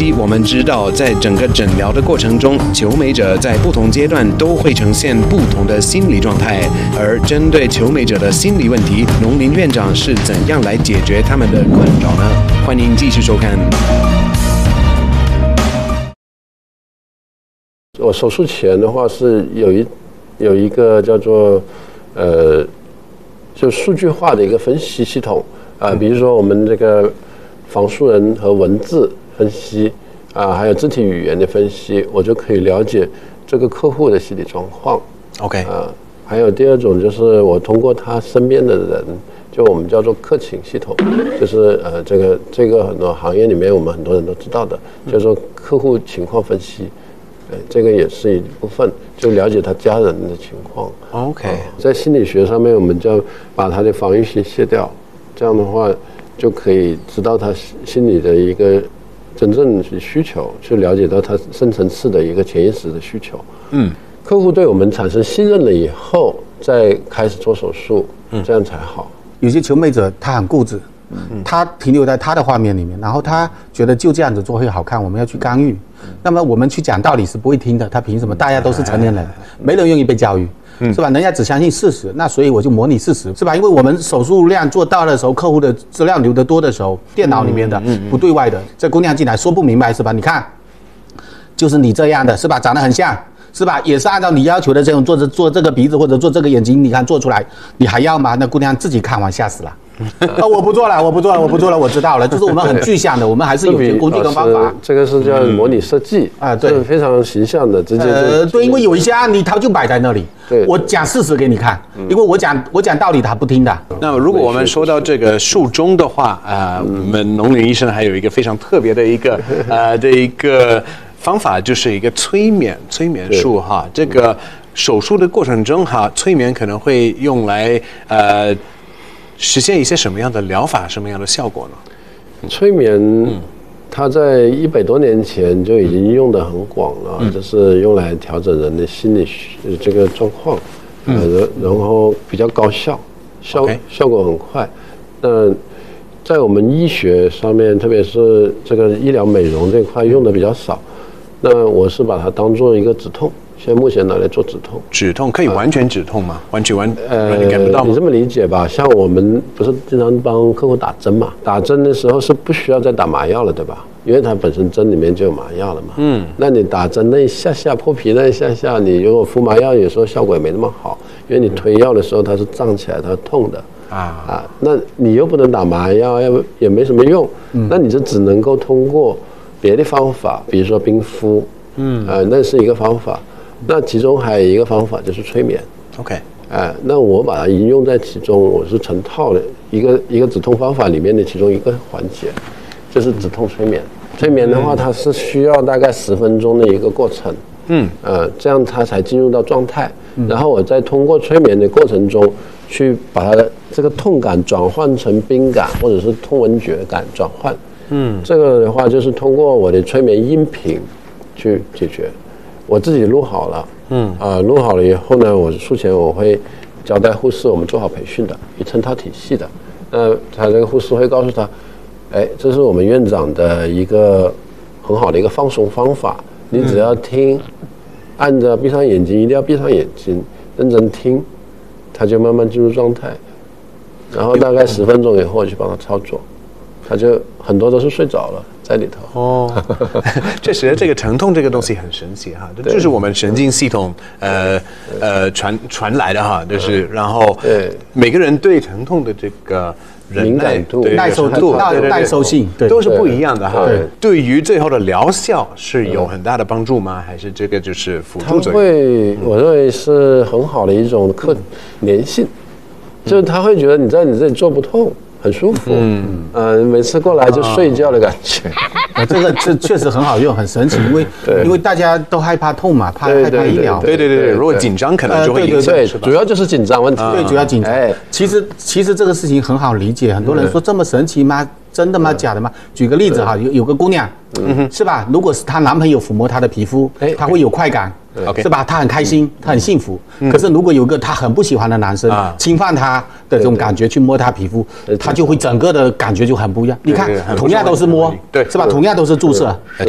析，我们知道，在整个诊疗的过程中，求美者在不同阶段都会呈现不同的心理状态。而针对求美者的心理问题，农林院长是怎样来解决他们的困扰呢？欢迎继续收看。 我手术前的话是有一个叫做就数据化的一个分析系统比如说我们这个仿素人和文字分析还有肢体语言的分析，我就可以了解这个客户的心理状况。 OK 还有第二种就是我通过他身边的人，就我们叫做客情系统，就是这个很多行业里面我们很多人都知道的，叫做客户情况分析。这个也是一部分，就了解他家人的情况。 OK， 在心理学上面，我们就要把他的防御性卸掉，这样的话就可以知道他心理的一个真正的需求，去了解到他深层次的一个潜意识的需求。客户对我们产生信任了以后，再开始做手术，这样才好。 有些求美者他很固执。他停留在他的画面里面，然后他觉得就这样子做会好看，我们要去干预。那么我们去讲道理是不会听的，他凭什么？大家都是成年人，没人愿意被教育，是吧？人家只相信事实，那所以我就模拟事实，是吧？因为我们手术量做到的时候，客户的资料留得多的时候，电脑里面的不对外的，这姑娘进来说不明白，是吧？你看，就是你这样的，是吧？长得很像。是吧？也是按照你要求的这种做这个鼻子或者做这个眼睛，你看做出来，你还要吗？那姑娘自己看完吓死了。我不做了，我知道了。就是我们很具象的，我们还是有些工具跟方法。 这个是叫模拟设计对，非常形象的，直接对，因为有一些案例它就摆在那里，我讲事实给你看，因为我讲道理他不听的。 那么如果我们说到这个术中的话，我们农林医生还有一个非常特别的一个方法，就是一个催眠术哈。这个手术的过程中哈，催眠可能会用来实现一些什么样的疗法，什么样的效果呢？ 催眠，它在100多年前就已经用得很广了，就是用来调整人的心理这个状况，然后比较高效，效果很快。那在我们医学上面，特别是这个医疗美容这块用的比较少。那我是把它当做一个止痛，现在目前拿来做止痛。 止痛可以完全止痛吗？完全感不到吗？ 你这么理解吧，像我们不是经常帮客户打针嘛？打针的时候是不需要再打麻药了，对吧？因为它本身针里面就有麻药了嘛。那你打针那一下破皮那一下，你如果敷麻药，有时候效果也没那么好，因为你推药的时候它是胀起来，它是痛的。那你又不能打麻药，也没什么用。那你就只能够通过别的方法，比如说冰敷，那是一个方法。那其中还有一个方法就是催眠。 OK， 那我把它应用在其中，我是成套的一个止痛方法里面的其中一个环节，就是止痛催眠。催眠的话，它是需要大概10分钟的一个过程，这样它才进入到状态。然后我再通过催眠的过程中，去把它的这个痛感转换成冰感，或者是痛闻觉感转换。这个的话就是通过我的催眠音频去解决，我自己录好了，录好了以后呢，我术前我会交代护士，我们做好培训的，有成套体系的。他这个护士会告诉他，这是我们院长的一个很好的一个放松方法，你只要听，按着闭上眼睛，一定要闭上眼睛，认真听，他就慢慢进入状态，然后大概10分钟以后我去帮他操作。他就很多都是睡着了在里头。 确实这个疼痛这个东西很神奇哈，这就是我们神经系统传来的哈，就是然后每个人对疼痛的这个敏感度、 耐受性都是不一样的哈。对于最后的疗效是有很大的帮助吗？还是这个就是辅助作用？ 我认为是很好的一种粘性，就是他会觉得你在你这里做不痛。很舒服，每次过来就睡觉的感觉。 这确实很好用，很神奇，因为大家都害怕痛嘛，害怕医疗。 对，如果紧张可能就会影响。 对，主要就是紧张问题。 对，主要紧张。其实这个事情很好理解，很多人说这么神奇吗？真的吗？假的吗？举个例子哈，有个姑娘，是吧？如果是她男朋友抚摸她的皮肤，她会有快感。是吧？她很开心，她很幸福。可是如果有个她很不喜欢的男生侵犯她的这种感觉，去摸她皮肤，她就会整个的感觉就很不一样。你看，同样都是摸，对，是吧？同样都是注射，